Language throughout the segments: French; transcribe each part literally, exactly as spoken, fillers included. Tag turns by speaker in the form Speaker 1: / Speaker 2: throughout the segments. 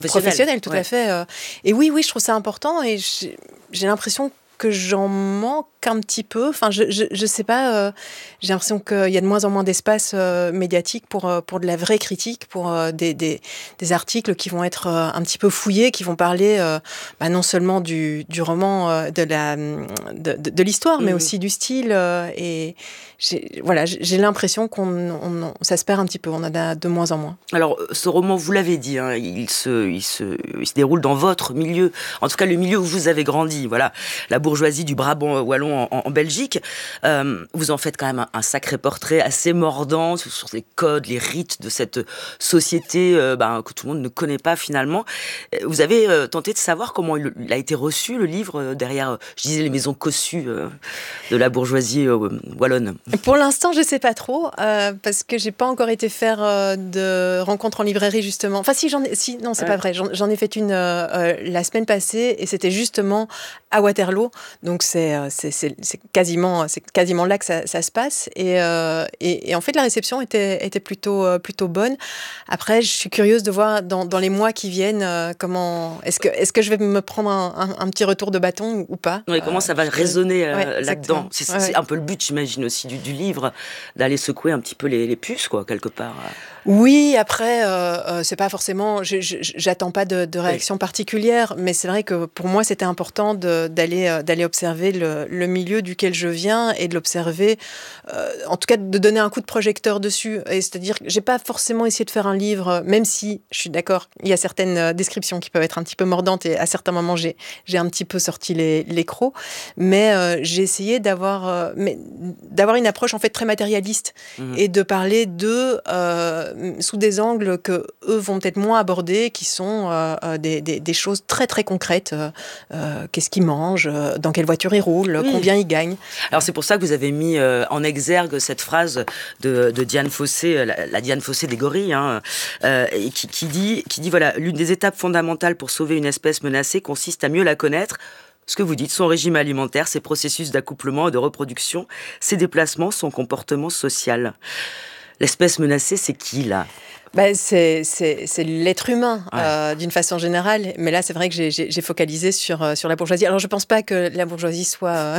Speaker 1: professionnelle, tout
Speaker 2: ouais.
Speaker 1: à fait. euh. Et oui, oui, je trouve ça important et j'ai, j'ai l'impression que j'en manque un petit peu. Enfin, je, je, je sais pas, euh, j'ai l'impression qu'il y a de moins en moins d'espace euh, médiatique pour, euh, pour de la vraie critique, pour euh, des, des, des articles qui vont être euh, un petit peu fouillés, qui vont parler euh, bah, non seulement du, du roman, euh, de, la, de, de, de l'histoire, mais
Speaker 2: Mmh.
Speaker 1: aussi du style. Euh, et j'ai, voilà, j'ai l'impression qu'on on, ça se perd un petit peu, on en a de moins en moins.
Speaker 2: Alors, ce roman, vous l'avez dit, hein, il, se, il, se, il se déroule dans votre milieu, en tout cas le milieu où vous avez grandi, voilà, la bourgeoisie du Brabant wallon en, en Belgique. Euh, vous en faites quand même un, un sacré portrait assez mordant sur, sur les codes, les rites de cette société euh, ben, que tout le monde ne connaît pas finalement. Vous avez euh, tenté de savoir comment il, il a été reçu, le livre, euh, derrière, je disais, les maisons cossues euh, de la bourgeoisie euh, wallonne.
Speaker 1: Pour l'instant, je sais pas trop, euh, parce que j'ai pas encore été faire euh, de rencontres en librairie, justement. Enfin, si, j'en ai, si, non, c'est
Speaker 2: Ouais.
Speaker 1: pas vrai. J'en, j'en ai fait une euh, euh, la semaine passée, et c'était justement à Waterloo. Donc, c'est, euh, c'est, c'est, c'est, quasiment, c'est quasiment là que ça, ça se passe. Et, euh, et, et en fait, la réception était, était plutôt, euh, plutôt bonne. Après, je suis curieuse de voir dans, dans les mois qui viennent euh, comment. Est-ce que, est-ce que je vais me prendre un, un, un petit retour de bâton ou pas?
Speaker 2: Oui, comment ça va
Speaker 1: euh,
Speaker 2: résonner euh,
Speaker 1: ouais,
Speaker 2: là-dedans. C'est, c'est,
Speaker 1: ouais,
Speaker 2: c'est
Speaker 1: ouais.
Speaker 2: un peu le but, j'imagine, aussi du, du livre, d'aller secouer un petit peu les, les puces, quoi, quelque part.
Speaker 1: Oui, après, euh, euh, c'est pas forcément. Je, je, j'attends pas de, de réaction
Speaker 2: Oui.
Speaker 1: particulière, mais c'est vrai que pour moi, c'était important de, d'aller, euh, d'aller observer le, le milieu duquel je viens et de l'observer, euh, en tout cas, de donner un coup de projecteur dessus. Et c'est-à-dire que j'ai pas forcément essayé de faire un livre, même si je suis d'accord, il y a certaines descriptions qui peuvent être un petit peu mordantes et à certains moments, j'ai, j'ai un petit peu sorti les, les crocs, mais euh, j'ai essayé d'avoir, euh, mais, d'avoir une approche en fait très matérialiste
Speaker 2: Mmh.
Speaker 1: et de parler d'eux. Euh, sous des angles que eux vont peut-être moins aborder, qui sont euh, des, des, des choses très très concrètes. Euh, euh, qu'est-ce qu'ils mangent, euh, dans quelle voiture ils roulent,
Speaker 2: Oui.
Speaker 1: combien ils gagnent.
Speaker 2: Alors c'est pour ça que vous avez mis euh, en exergue cette phrase de, de Diane Fossé, la, la Diane Fossé des gorilles, hein, euh, et qui, qui dit, qui dit voilà, l'une des étapes fondamentales pour sauver une espèce menacée consiste à mieux la connaître. Ce que vous dites, son régime alimentaire, ses processus d'accouplement et de reproduction, ses déplacements, son comportement social. L'espèce menacée, c'est qui, là ?
Speaker 1: Ben, c'est, c'est, c'est l'être humain,
Speaker 2: Ouais.
Speaker 1: euh, d'une façon générale. Mais là, c'est vrai que j'ai, j'ai, j'ai focalisé sur, euh, sur la bourgeoisie. Alors, je ne pense pas que la bourgeoisie soit euh,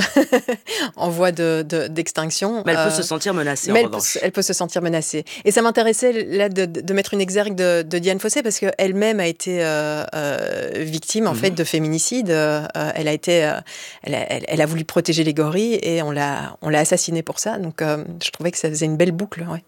Speaker 1: en voie de, de, d'extinction.
Speaker 2: Mais elle peut
Speaker 1: euh,
Speaker 2: se sentir menacée,
Speaker 1: mais
Speaker 2: en
Speaker 1: elle peut,
Speaker 2: revanche.
Speaker 1: elle peut se sentir menacée. Et ça m'intéressait là de, de, de mettre une exergue de, de Diane Fossé parce qu'elle-même a été euh, euh, victime, en
Speaker 2: Mm-hmm.
Speaker 1: fait, de féminicide. Euh, elle, a été, euh, elle, a, elle, elle a voulu protéger les gorilles et on l'a, on l'a assassinée pour ça. Donc, euh, je trouvais que ça faisait une belle boucle, ouais.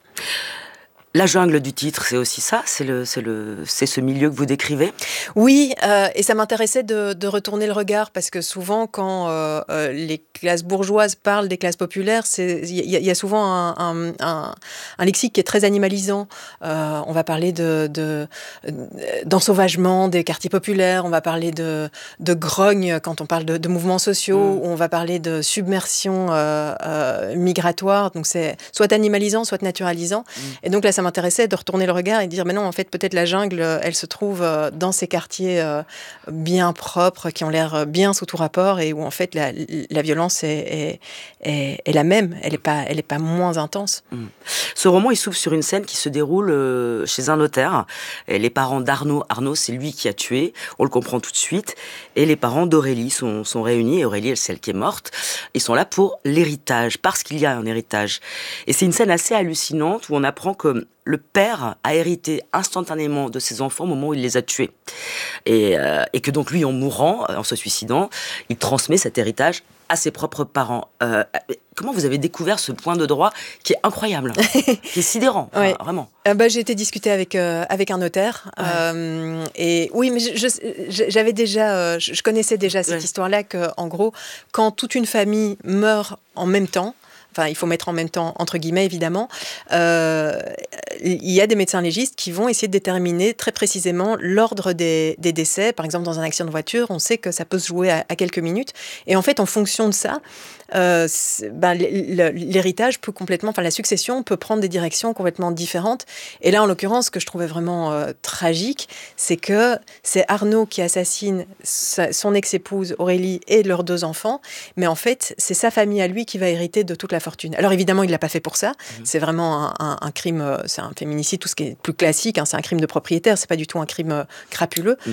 Speaker 2: La jungle du titre, c'est aussi ça, c'est, le, c'est, le, c'est ce milieu que vous décrivez ?
Speaker 1: Oui, euh, et ça m'intéressait de, de retourner le regard, parce que souvent, quand euh, euh, les classes bourgeoises parlent des classes populaires, il y, y a souvent un, un, un, un lexique qui est très animalisant. Euh, on va parler de, de, d'ensauvagement des quartiers populaires, on va parler de, de grogne quand on parle de, de mouvements sociaux, mmh. on va parler de submersion euh, euh, migratoire, donc c'est soit animalisant, soit naturalisant. Mmh. Et donc là, ça m'intéressait de retourner le regard et de dire, mais non, en fait, peut-être la jungle, elle se trouve dans ces quartiers euh, bien propres, qui ont l'air bien sous tout rapport, et où, en fait, la, la violence est, est, est, est la même. Elle n'est pas, elle est pas moins intense.
Speaker 2: Mmh. Ce roman, il s'ouvre sur une scène qui se déroule euh, chez un notaire. Et les parents d'Arnaud, Arnaud, c'est lui qui a tué, on le comprend tout de suite. Et les parents d'Aurélie sont, sont réunis, et Aurélie, elle, celle qui est morte. Ils sont là pour l'héritage, parce qu'il y a un héritage. Et c'est une scène assez hallucinante où on apprend que le père a hérité instantanément de ses enfants au moment où il les a tués. Et, euh, et que donc lui, en mourant, en se suicidant, il transmet cet héritage à ses propres parents. Euh, comment vous avez découvert ce point de droit qui est incroyable, qui est sidérant, enfin,
Speaker 1: ouais.
Speaker 2: vraiment.
Speaker 1: Euh, bah, j'ai été discuter avec euh, avec un notaire.
Speaker 2: Ouais.
Speaker 1: Euh, et oui, mais je, je, j'avais déjà, euh, je connaissais déjà cette ouais. histoire-là, que en gros, quand toute une famille meurt en même temps. Enfin, il faut mettre en même temps, entre guillemets, évidemment. Euh, il y a des médecins légistes qui vont essayer de déterminer très précisément l'ordre des, des décès. Par exemple, dans un accident de voiture, on sait que ça peut se jouer à, à quelques minutes. Et en fait, en fonction de ça, euh, ben, l'héritage peut complètement... Enfin, la succession peut prendre des directions complètement différentes. Et là, en l'occurrence, ce que je trouvais vraiment euh, tragique, c'est que c'est Arnaud qui assassine sa, son ex-épouse Aurélie et leurs deux enfants. Mais en fait, c'est sa famille à lui qui va hériter de toute la fortune. Alors évidemment, il ne l'a pas fait pour ça.
Speaker 2: Mmh.
Speaker 1: C'est vraiment un, un, un crime, c'est un féminicide, tout ce qui est plus classique. Hein, c'est un crime de propriétaire. C'est pas du tout un crime crapuleux.